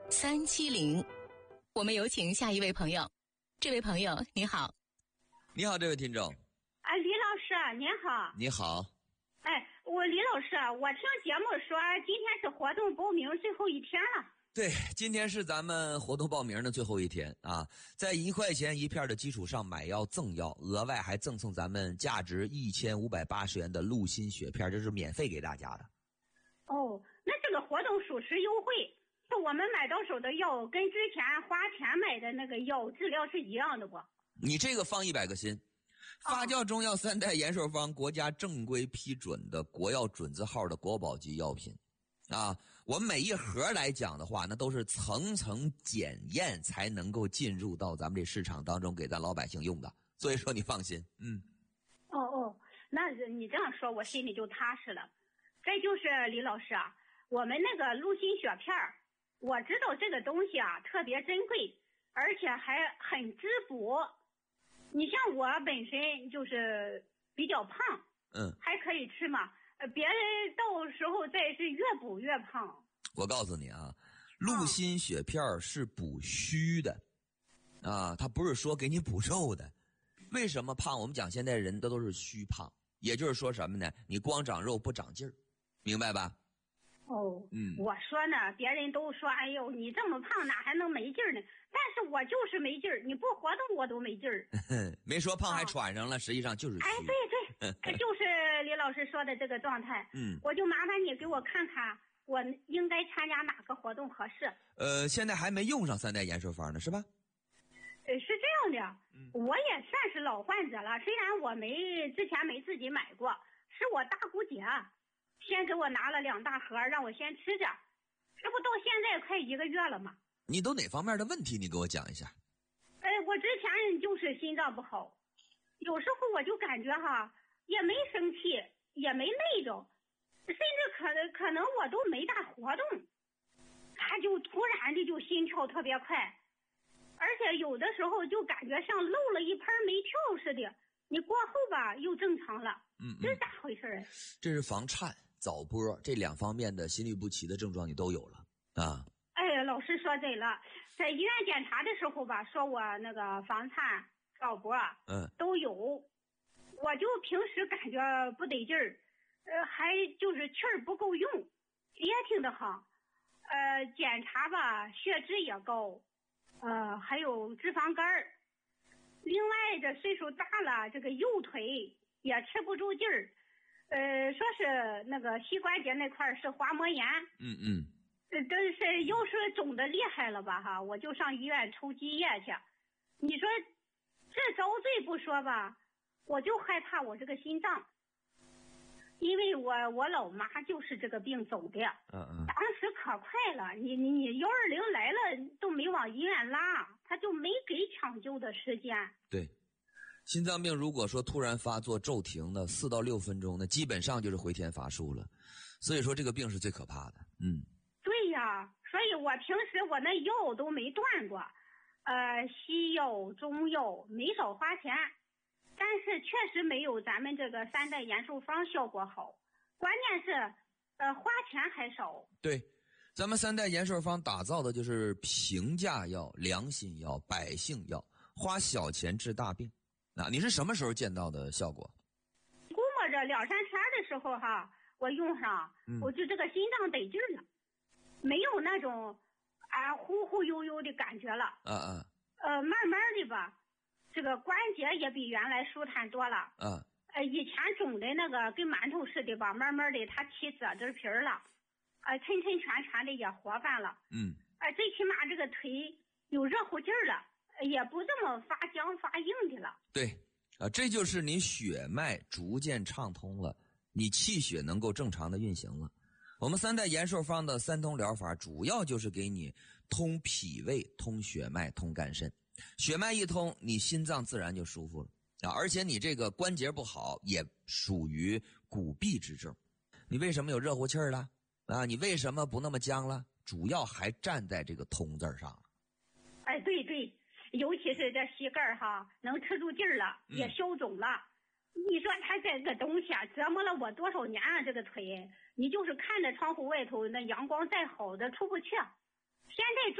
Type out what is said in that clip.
370，我们有请下一位朋友。这位朋友你好。 你好，这位听众。 李老师您好。 你好。 李老师，我听节目说今天是活动报名最后一天了。 对，今天是咱们活动报名的最后一天啊，在1块钱一片的基础上买药赠药，额外还赠送咱们价值1580元的陆心血片，这是免费给大家的。 那这个活动属实优惠，我们买到手的药跟之前花钱买的那个药质量是一样的不？ 你这个放100个心。发酵中药3代延寿方国家正规批准的国药准字号的国宝级药品啊，我们每一盒来讲的话，那都是层层检验才能够进入到咱们这市场当中给咱老百姓用的，所以说你放心。 那你这样说我心里就踏实了。再就是李老师啊，我们那个陆心血片，我知道这个东西啊特别珍贵，而且还很滋补。你像我本身就是比较胖，还可以吃嘛，别人到时候再是越补越胖。 我告诉你啊，陆心血片是补虚的啊，它不是说给你补肉的。为什么胖？我们讲现在人都是虚胖，也就是说什么呢？你光长肉不长劲儿，明白吧？ 我说呢，别人都说哎呦你这么胖哪还能没劲儿呢，但是我就是没劲儿，你不活动我都没劲儿。 没说胖还喘上了，实际上就是虚。 对就是李老师说的这个状态。我就麻烦你给我看看我应该参加哪个活动合适。 现在还没用上3代延寿方呢是吧？ 是这样的，我也算是老患者了，虽然我之前没自己买过，是我大姑姐先给我拿了2大盒让我先吃着，这不到现在快1个月了吗？ 你都哪方面的问题你给我讲一下。 我之前就是心脏不好，有时候我就感觉也没生气也没累着，甚至可能我都没大活动，他就突然的就心跳特别快，而且有的时候就感觉像漏了一盆煤跳似的，你过后吧又正常了。这是咋回事啊？ 这是房颤早搏这2方面的心律不齐的症状你都有了啊。 老师说对了，在医院检查的时候吧，说我那个房颤早搏都有，我就平时感觉不得劲儿，还就是气儿不够用，也挺的好。检查吧血脂也高，还有脂肪肝儿。另外这岁数大了，这个右腿也吃不住劲儿，说是那个膝关节那块是滑膜炎。但是要是肿得厉害了吧我就上医院抽积液去。你说这遭罪不说吧，我就害怕我这个心脏，因为我老妈就是这个病走的。当时可快了，你120来了都没往医院拉，他就没给抢救的时间。 对，心脏病如果说突然发作骤停的4到6分钟，那基本上就是回天乏术了。所以说这个病是最可怕的。 对呀，所以我平时我那药都没断过，西药中药没少花钱，但是确实没有咱们这个3代延寿方效果好，关键是花钱还少。 对，咱们3代延寿方打造的就是平价药、良心药、百姓药，花小钱治大病。你是什么时候见到的效果？ 估摸着2-3天的时候我用上，我就这个心脏得劲了，没有那种忽忽悠悠的感觉了。慢慢的吧，这个关节也比原来舒坦多了。以前肿的那个跟馒头似的吧，慢慢的它起褶子皮了，抻抻拳拳的也活泛了。最起码这个腿有热乎劲儿了，也不这么发僵发硬的了。 对这就是你血脉逐渐畅通了，你气血能够正常的运行了。我们3代延寿方的3通疗法主要就是给你通脾胃、通血脉、通肝肾。血脉一通，你心脏自然就舒服了而且你这个关节不好也属于骨痹之症。你为什么有热乎气儿了你为什么不那么僵了？主要还站在这个通字上了。 对，尤其是这膝盖能吃住劲儿了，也消肿了。你说他这个东西折磨了我多少年这个腿，你就是看着窗户外头那阳光再好的出不去。现在